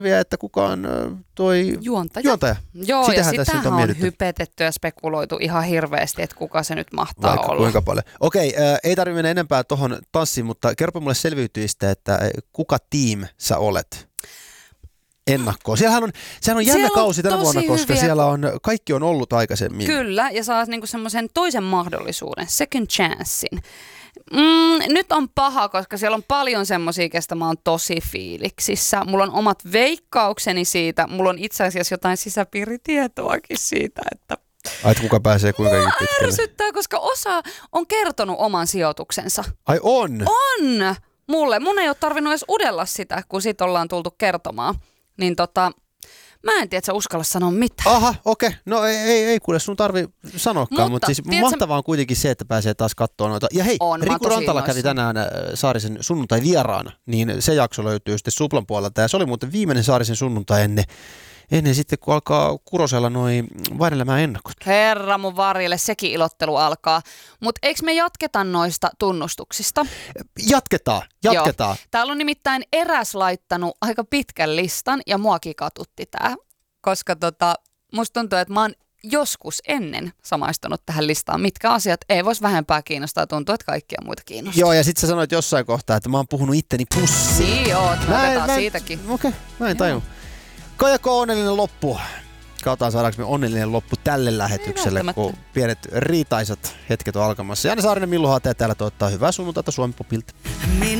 vielä, että kuka on toi juontaja. Joo, sitähän ja sitähän on on mietitty. hypetetty ja spekuloitu ihan hirveästi, että kuka se nyt mahtaa Vaikka olla. kuinka paljon. Okei, ei tarvitse mennä enempää tuohon tanssiin, mutta kerropa mulle selviytyjistä, että kuka team sä olet ennakkoon. Sehän on jännä kausi tänä vuonna, koska siellä on, kaikki on ollut aikaisemmin. Kyllä, ja saa niinku semmoisen toisen mahdollisuuden, second chancein. Nyt on paha, koska siellä on paljon semmosia, kestä mä oon tosi fiiliksissä. Mulla on omat veikkaukseni siitä. Mulla on itse asiassa jotain sisäpiiritietoakin siitä, että kuka pääsee kuinka pitkälle? Ärsyttää, koska osa on kertonut oman sijoituksensa. Ai on? On! Mun ei ole tarvinnut edes udella sitä, kun sit ollaan tultu kertomaan. Niin mä en tiedä, että sä uskalla sanoa mitään. Aha, okei. No ei kuule, sun tarvi sanoakaan, mutta siis mahtavaa on kuitenkin se, että pääsee taas katsoa noita. Ja hei, Riku Rantala kävi tänään Saarisen sunnuntai vieraana, niin se jakso löytyy sitten Suplan puolelta. Ja se oli muuten viimeinen Saarisen sunnuntai ennen sitten, kun alkaa Kurosella noi Vainelämään ennakot. Herra mun varjelle, sekin ilottelu alkaa. Mutta eikö me jatketa noista tunnustuksista? Jatketaan. Joo. Täällä on nimittäin eräs laittanut aika pitkän listan ja muakin katutti tää. Koska musta tuntuu, että mä oon joskus ennen samaistunut tähän listaan, mitkä asiat ei vois vähempää kiinnostaa, tuntuu, että kaikkia muita kiinnostaa. Joo, ja sit sä sanoit jossain kohtaa, että mä oon puhunut itteni pussiin. Niin joo, että me otetaan siitäkin. Okei, mä en tajua. Kajako, onnellinen loppu. Katsotaan, saadaanko me onnellinen loppu tälle lähetykselle, kun pienet riitaisat hetket on alkamassa. Janne Saarinen, Millu Haateja täällä toivottaa hyvää sunnuntaita Suomi Popilta.